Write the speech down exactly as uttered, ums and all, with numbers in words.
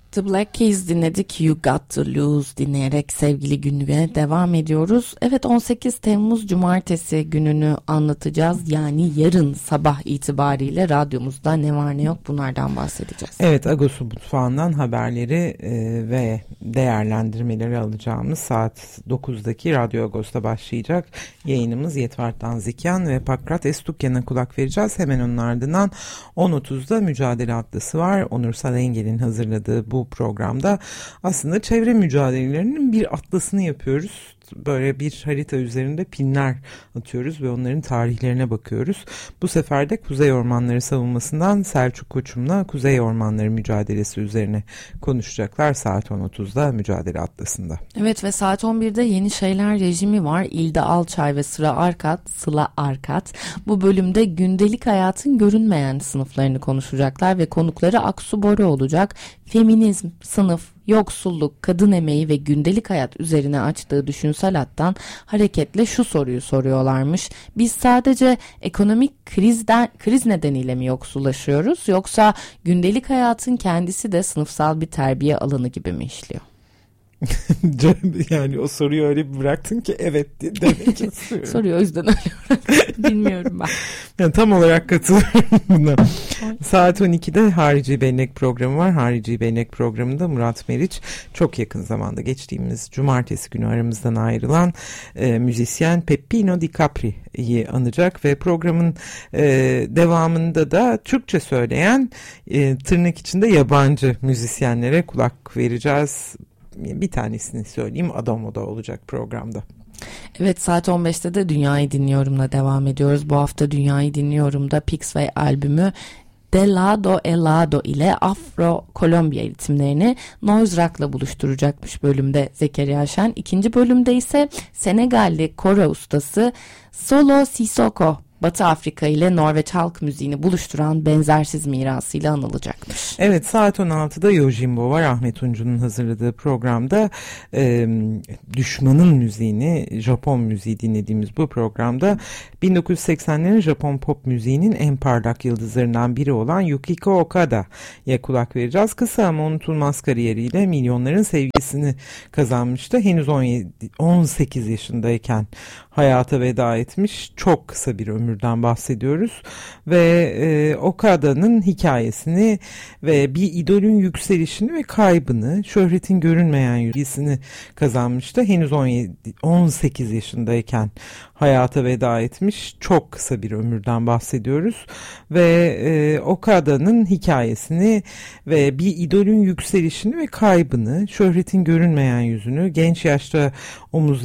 The Black Keys dinledik. You Got To Lose dinleyerek sevgili günlüğe devam ediyoruz. Evet, on sekiz Temmuz Cumartesi gününü anlatacağız. Yani yarın sabah itibariyle radyomuzda ne var ne yok bunlardan bahsedeceğiz. Evet, Agos'un mutfağından haberleri e, ve değerlendirmeleri alacağımız saat dokuzdaki Radyo Agos'ta başlayacak yayınımız Yetvart'tan Zikyan ve Pakrat Estukyan'a kulak vereceğiz. Hemen onun ardından on otuzda Mücadele Atlısı var. Onur Salengel'in hazırladığı bu programda aslında çevre mücadelelerinin bir atlasını yapıyoruz. Böyle bir harita üzerinde pinler atıyoruz ve onların tarihlerine bakıyoruz. Bu sefer de Kuzey Ormanları savunmasından Selçuk Koçum'la Kuzey Ormanları mücadelesi üzerine konuşacaklar saat on otuzda Mücadele Atlası'nda. Evet ve saat on birde Yeni Şeyler rejimi var. İlde Alçay ve Sıra Arkat, Sıla Arkat bu bölümde gündelik hayatın görünmeyen sınıflarını konuşacaklar ve konukları Aksu Boru olacak. Feminizm, sınıf, yoksulluk, kadın emeği ve gündelik hayat üzerine açtığı düşünsel hattan hareketle şu soruyu soruyorlarmış. Biz sadece ekonomik krizden, kriz nedeniyle mi yoksullaşıyoruz, yoksa gündelik hayatın kendisi de sınıfsal bir terbiye alanı gibi mi işliyor? Yani o soruyu öyle bir bıraktın ki evet demek istiyorum. Soruyu o yüzden öyle bıraktım. Bilmiyorum ben. Yani tam olarak katılıyorum buna. Saat on ikide Harici Bellek programı var. Harici Bellek programında Murat Meriç çok yakın zamanda geçtiğimiz cumartesi günü aramızdan ayrılan e, müzisyen Peppino Di Capri'yi anacak ve programın e, devamında da Türkçe söyleyen e, tırnak içinde yabancı müzisyenlere kulak vereceğiz. Bir tanesini söyleyeyim, Adamo'da olacak programda. Evet, saat on beşte de Dünyayı Dinliyorum'la devam ediyoruz. Bu hafta Dünyayı Dinliyorum'da Pixway albümü De Lado E Lado ile Afro-Kolombiya ritimlerini Noise Rock'la buluşturacakmış bölümde Zekeriya Şen. İkinci bölümde ise Senegalli kora ustası Solo Sissoko Batı Afrika ile Norveç halk müziğini buluşturan benzersiz mirasıyla anılacakmış. Evet, saat on altıda Yojimbo var. Ahmet Uncu'nun hazırladığı programda e, düşmanın müziğini, Japon müziği dinlediğimiz bu programda bin dokuz yüz seksenlerin Japon pop müziğinin en parlak yıldızlarından biri olan Yukiko Okada'ya kulak vereceğiz. Kısa ama unutulmaz kariyeriyle milyonların sevgisini kazanmıştı. Henüz on yedi, on sekiz yaşındayken hayata veda etmiş. Çok kısa bir ömürden bahsediyoruz ve e, Okada'nın hikayesini ve bir idolün yükselişini ve kaybını, şöhretin görünmeyen yüzünü kazanmıştı. Henüz on yedi, on sekiz yaşındayken hayata veda etmiş. Çok kısa bir ömürden bahsediyoruz ve e, Okada'nın hikayesini ve bir idolün yükselişini ve kaybını, şöhretin görünmeyen yüzünü genç yaşta omuz